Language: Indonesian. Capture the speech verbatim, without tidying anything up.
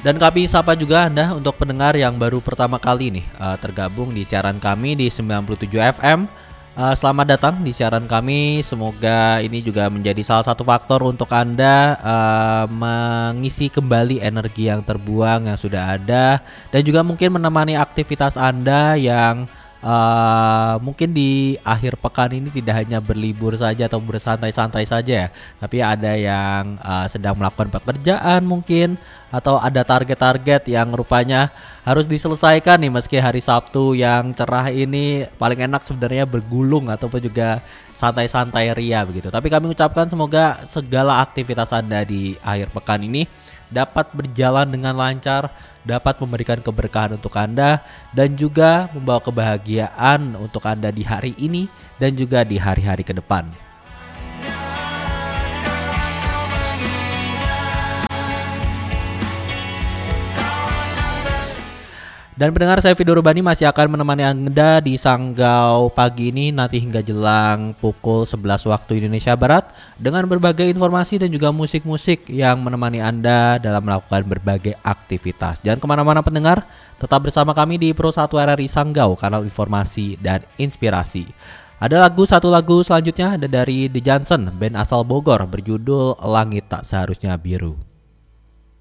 Dan kami sapa juga Anda untuk pendengar yang baru pertama kali nih uh, tergabung di siaran kami di sembilan puluh tujuh F M. Uh, selamat datang di siaran kami. Semoga ini juga menjadi salah satu faktor untuk Anda uh, mengisi kembali energi yang terbuang yang sudah ada, dan juga mungkin menemani aktivitas Anda yang Uh, mungkin di akhir pekan ini tidak hanya berlibur saja atau bersantai-santai saja ya, tapi ada yang uh, sedang melakukan pekerjaan mungkin, atau ada target-target yang rupanya harus diselesaikan nih meski hari Sabtu yang cerah ini paling enak sebenarnya bergulung ataupun juga santai-santai ria begitu. Tapi kami ucapkan semoga segala aktivitas Anda di akhir pekan ini dapat berjalan dengan lancar, dapat memberikan keberkahan untuk Anda, dan juga membawa kebahagiaan untuk Anda di hari ini dan juga di hari-hari ke depan. Dan pendengar, saya Vido Rubani masih akan menemani Anda di Sanggau pagi ini nanti hingga jelang pukul sebelas waktu Indonesia Barat dengan berbagai informasi dan juga musik-musik yang menemani Anda dalam melakukan berbagai aktivitas. Jangan kemana-mana pendengar, tetap bersama kami di Pro satu R R I Sanggau, kanal informasi dan inspirasi. Ada lagu, satu lagu selanjutnya ada dari The Johnson, band asal Bogor, berjudul Langit Tak Seharusnya Biru.